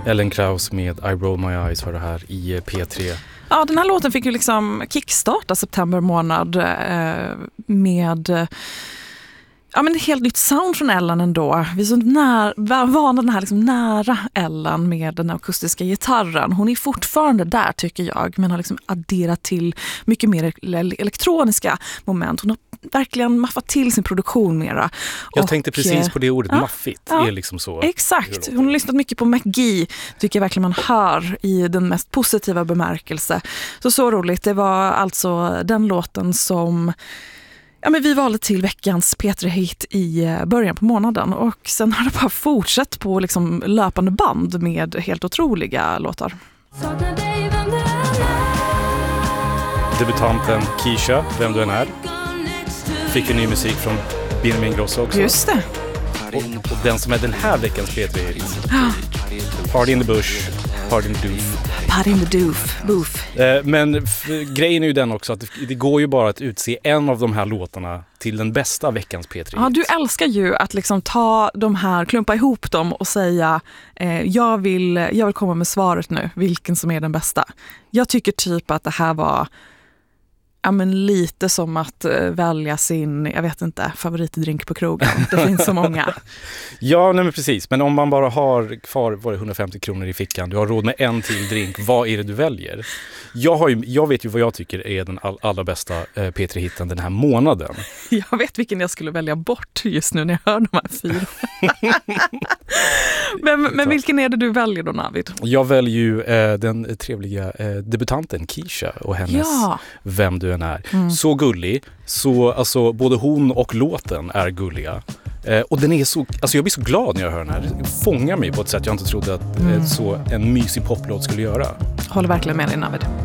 Ellen Krauss med I Roll My Eyes har det här i P3. Ja, den här låten fick ju liksom kickstarta september månad med men ett helt nytt sound från Ellen ändå. Vi är så vana den här liksom nära Ellen med den akustiska gitarren. Hon är fortfarande där tycker jag, men har liksom adderat till mycket mer elektroniska moment. Hon har verkligen maffat till sin produktion mera. Jag tänkte precis på det ordet, maffigt. Är liksom så. Exakt, hon har lyssnat mycket på McGee, tycker jag verkligen man hör i den mest positiva bemärkelse. Så roligt, det var alltså den låten som men vi valde till veckans P3-hit i början på månaden och sen har det bara fortsatt på liksom löpande band med helt otroliga låtar. Debutanten Keisha, Vem du än är, fick en ny musik från Benjamin Ingrosso också. Just det. Och den som är den här veckans P3-hit. Party in the Bush, Party in the Doof. Party in the Doof. Men grejen är ju den också att det går ju bara att utse en av de här låtarna till den bästa veckans P3-hit. Ja, du älskar ju att liksom ta de här, klumpa ihop dem och säga jag vill komma med svaret nu, vilken som är den bästa. Jag tycker typ att det här var lite som att välja sin, jag vet inte, favoritdrink på krogen. Det finns så många. Ja, nej men precis. Men om man bara har kvar 150 kronor i fickan, du har råd med en till drink, vad är det du väljer? Jag vet ju vad jag tycker är den allra bästa P3-hitten den här månaden. Jag vet vilken jag skulle välja bort just nu när jag hör de här fyra. men vilken är det du väljer då, Navid? Jag väljer ju den trevliga debutanten Keisha och hennes Vem du än är. Så gullig. Så alltså både hon och låten är gulliga. Och den är så, alltså jag blir så glad när jag hör den här. Den fångar mig på ett sätt jag inte trodde att en mysig poplåt skulle göra. Håller verkligen med dig, Navid.